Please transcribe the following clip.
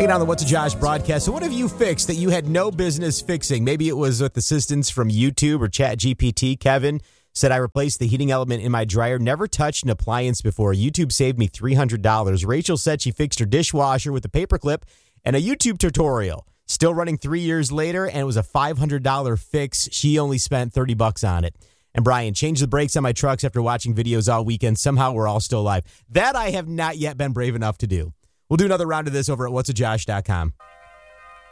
Hanging on the What's a Josh broadcast. So what have you fixed that you had no business fixing? Maybe it was with assistance from YouTube or ChatGPT. Kevin said, I replaced the heating element in my dryer. Never touched an appliance before. YouTube saved me $300. Rachel said she fixed her dishwasher with a paperclip and a YouTube tutorial. Still running 3 years later, and it was a $500 fix. She only spent $30 on it. And Brian, changed the brakes on my trucks after watching videos all weekend. Somehow we're all still alive. That I have not yet been brave enough to do. We'll do another round of this over at whatsajosh.com.